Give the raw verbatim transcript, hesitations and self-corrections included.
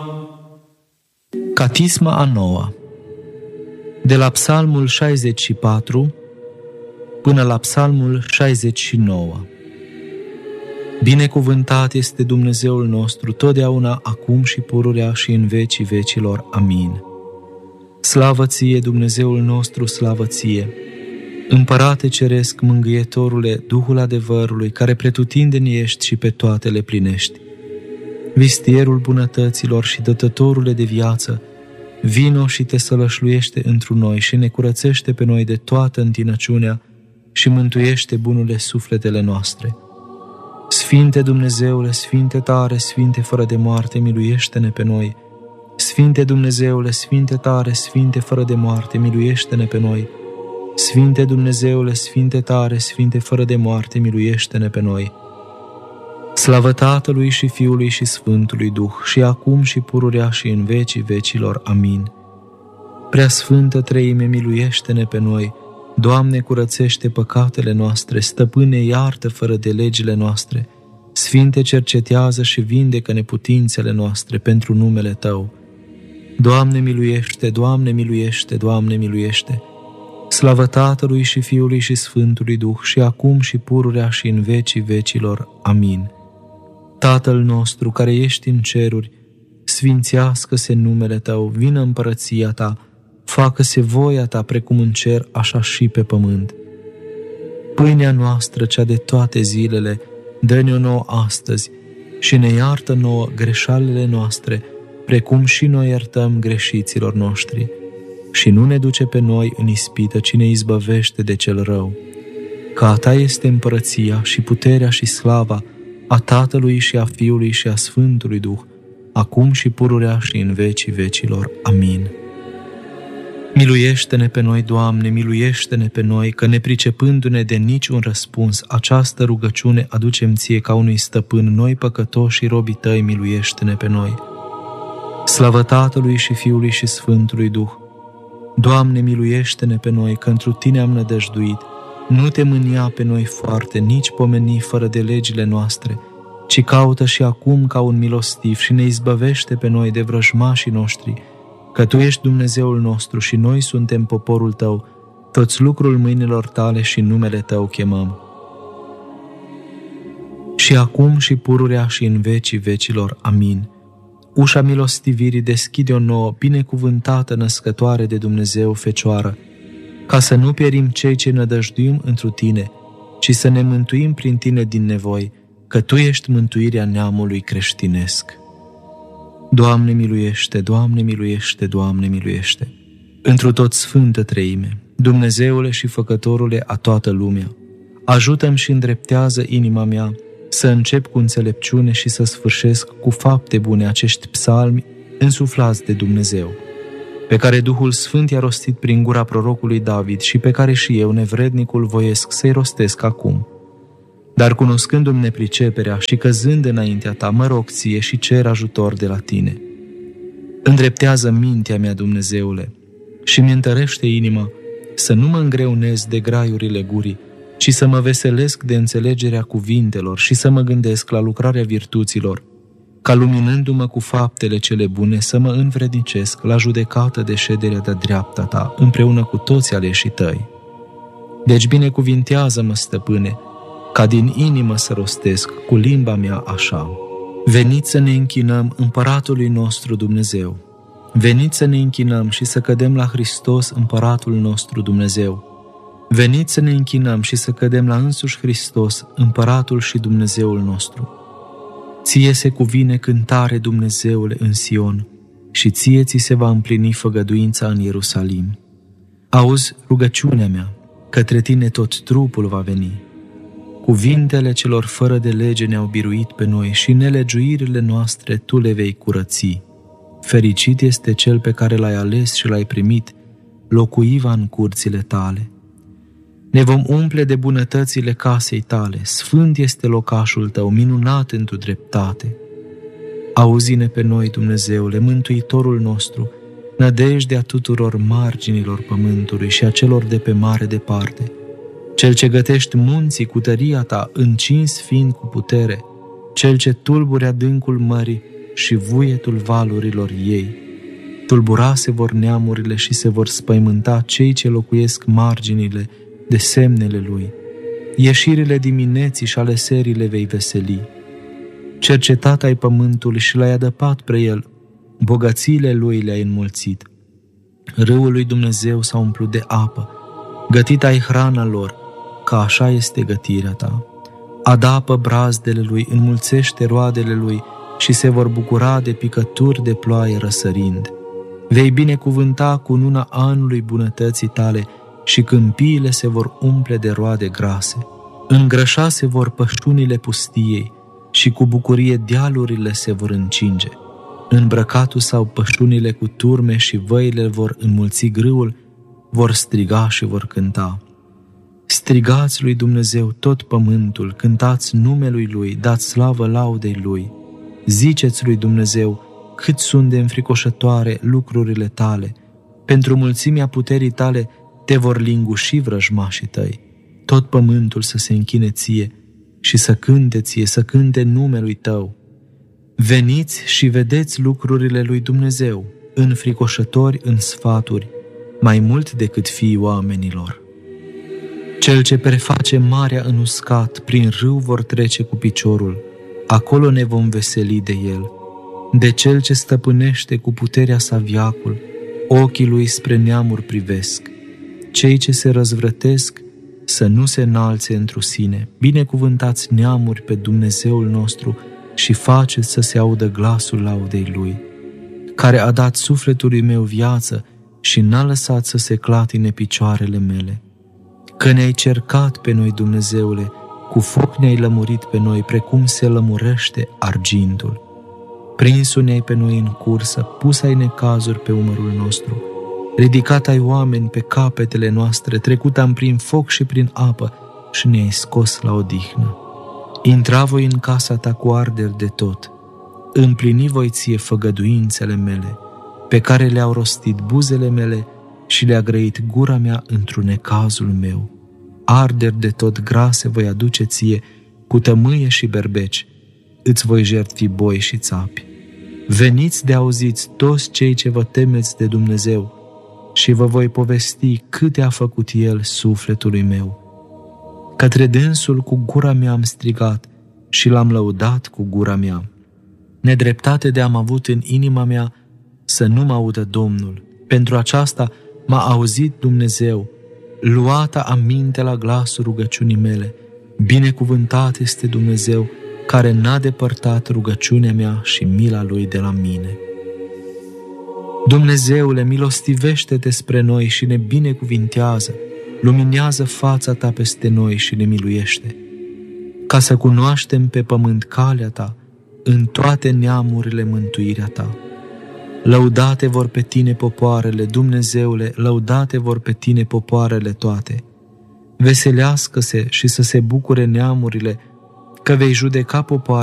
Catisma a noua. De la Psalmul șaizeci și patru până la Psalmul șaizeci și nouă. Binecuvântat este Dumnezeul nostru, totdeauna, acum și pururea și în vecii vecilor. Amin. Slavă ție, Dumnezeul nostru, slavă ție! Împărate ceresc, mângâietorule, Duhul adevărului, care pretutindeni ești și pe toate le plinești. Vistierul bunătăților și dătătorule de viață, vino și te sălășluiește întru noi și ne curățește pe noi de toată întinăciunea și mântuiește bunule sufletele noastre. Sfinte Dumnezeule, Sfinte tare, Sfinte fără de moarte, miluiește-ne pe noi. Sfinte Dumnezeule, Sfinte tare, Sfinte fără de moarte, miluiește-ne pe noi. Sfinte Dumnezeule, Sfinte tare, Sfinte fără de moarte, miluiește-ne pe noi. Slavă Tatălui și Fiului și Sfântului Duh, și acum și pururea și în vecii vecilor. Amin. Preasfântă Treime, miluiește-ne pe noi. Doamne, curățește păcatele noastre, Stăpâne, iartă fără de legile noastre. Sfinte, cercetează și vindecă neputințele noastre pentru numele Tău. Doamne, miluiește, Doamne, miluiește, Doamne, miluiește. Slavă Tatălui și Fiului și Sfântului Duh, și acum și pururea și în vecii vecilor. Amin. Tatăl nostru, care ești în ceruri, sfințească-se numele Tău, vină împărăția Ta, facă-se voia Ta precum în cer, așa și pe pământ. Pâinea noastră, cea de toate zilele, dă-ne-o nouă astăzi și ne iartă nouă greșalele noastre, precum și noi iertăm greșiților noștri. Și nu ne duce pe noi în ispită, ci ne izbăvește de cel rău. Că a Ta este împărăția și puterea și slava a Tatălui și a Fiului și a Sfântului Duh, acum și pururea și în vecii vecilor. Amin. Miluiește-ne pe noi, Doamne, miluiește-ne pe noi, că nepricepându-ne de niciun răspuns, această rugăciune aducem Ție ca unui stăpân, noi păcătoși și robii Tăi, miluiește-ne pe noi. Slavă Tatălui și Fiului și Sfântului Duh! Doamne, miluiește-ne pe noi, că întru Tine am nădăjduit. Nu Te mânia pe noi foarte, nici pomeni fără de legile noastre, ci caută și acum ca un milostiv și ne izbăvește pe noi de vrăjmașii noștri, că Tu ești Dumnezeul nostru și noi suntem poporul Tău, toți lucrul mâinilor Tale și numele Tău chemăm. Și acum și pururea și în vecii vecilor. Amin. Ușa milostivirii deschide-o nouă, binecuvântată născătoare de Dumnezeu Fecioară, ca să nu pierim cei ce nădăjduim întru Tine, ci să ne mântuim prin Tine din nevoi, că Tu ești mântuirea neamului creștinesc. Doamne miluiește, Doamne miluiește, Doamne miluiește. Întru tot Sfântă Treime, Dumnezeule și Făcătorule a toată lumea, ajută-mi și îndreptează inima mea să încep cu înțelepciune și să sfârșesc cu fapte bune acești psalmi însuflați de Dumnezeu, pe care Duhul Sfânt i-a rostit prin gura prorocului David și pe care și eu, nevrednicul, voiesc să-i rostesc acum. Dar cunoscându-mi nepriceperea și căzând înaintea Ta, mă rog Ție și cer ajutor de la Tine. Îndreptează mintea mea, Dumnezeule, și mi întărește inima să nu mă îngreunez de graiurile gurii, ci să mă veselesc de înțelegerea cuvintelor și să mă gândesc la lucrarea virtuților, ca luminându-mă cu faptele cele bune să mă învrednicesc la judecată de șederea de-a dreapta Ta, împreună cu toți aleșii Tăi. Deci binecuvintează-mă, Stăpâne, ca din inimă să rostesc cu limba mea așa. Veniți să ne închinăm Împăratului nostru Dumnezeu. Veniți să ne închinăm și să cădem la Hristos, Împăratul nostru Dumnezeu. Veniți să ne închinăm și să cădem la însuși Hristos, Împăratul și Dumnezeul nostru. Ție se cuvine cântare, Dumnezeule, în Sion, și Ție ți se va împlini făgăduința în Ierusalim. Auzi rugăciunea mea, către Tine tot trupul va veni. Cuvintele celor fără de lege ne-au biruit pe noi și nelegiuirile noastre Tu le vei curăți. Fericit este cel pe care L-ai ales și L-ai primit, locuiva în curțile Tale. Ne vom umple de bunătățile casei Tale, sfânt este locașul Tău, minunat întru dreptate. Auzi-ne pe noi, Dumnezeule, Mântuitorul nostru, nădejdea tuturor marginilor pământului și a celor de pe mare departe. Cel ce gătești munții cu tăria Ta, încins fiind cu putere, Cel ce tulburi adâncul mării și vuietul valurilor ei. Tulburase vor neamurile și se vor spăimânta cei ce locuiesc marginile de semnele lui. Ieșirile dimineții și ale serii le vei veseli. Cercetat ai pământul și l-ai adăpat pre el, bogățiile lui le-ai înmulțit. Râul lui Dumnezeu s-a umplut de apă, gătit ai hrana lor, că așa este gătirea ta. Adapă brazdele lui, înmulțește roadele lui și se vor bucura de picături de ploaie răsărind. Vei binecuvânta cununa anului bunătății tale și câmpiile se vor umple de roade grase. Îngrășa se vor pășunile pustiei și cu bucurie dealurile se vor încinge. Îmbrăcatul sau pășunile cu turme și văile vor înmulți grâul, vor striga și vor cânta. Strigați lui Dumnezeu tot pământul, cântați numelui Lui, dați slavă laudei Lui. Ziceți lui Dumnezeu, cât sunt de înfricoșătoare lucrurile tale, pentru mulțimea puterii tale te vor linguși vrăjmașii tăi. Tot pământul să se închine ție și să cânte ție, să cânte numelui tău. Veniți și vedeți lucrurile lui Dumnezeu, înfricoșători în sfaturi, mai mult decât fiii oamenilor. Cel ce preface marea în uscat, prin râu vor trece cu piciorul, acolo ne vom veseli de el. De cel ce stăpânește cu puterea sa viacul, ochii lui spre neamuri privesc. Cei ce se răzvrătesc să nu se înalțe întru sine. Binecuvântați neamuri pe Dumnezeul nostru și faceți să se audă glasul laudei Lui, care a dat sufletului meu viață și n-a lăsat să se clatine picioarele mele. Că ne-ai cercat pe noi, Dumnezeule, cu foc ne-ai lămurit pe noi, precum se lămurește argintul. Prinsul ne-ai pe noi în cursă, pus ai necazuri pe umărul nostru, ridicat ai oameni pe capetele noastre, trecut am prin foc și prin apă și ne-ai scos la odihnă. Intra voi în casa ta cu arderi de tot, împlini voi ție făgăduințele mele, pe care le-au rostit buzele mele și le-a grăit gura mea într-un necazul meu. Arderi de tot grase voi aduce ție, cu tămâie și berbeci, îți voi jertfi boi și țapi. Veniți de auziți toți cei ce vă temeți de Dumnezeu și vă voi povesti câte a făcut El sufletului meu. Către dânsul cu gura mea am strigat și l-am lăudat cu gura mea. Nedreptate de am avut în inima mea să nu mă audă Domnul. Pentru aceasta m-a auzit Dumnezeu, luata aminte la glasul rugăciunii mele. Binecuvântat este Dumnezeu, care n-a depărtat rugăciunea mea și mila Lui de la mine. Dumnezeule, milostivește-te spre noi și ne binecuvintează, luminează fața ta peste noi și ne miluiește, ca să cunoaștem pe pământ calea ta, în toate neamurile mântuirea ta. Lăudate vor pe tine popoarele, Dumnezeule, lăudate vor pe tine popoarele toate. Veselească-se și să se bucure neamurile, că vei judeca popoarele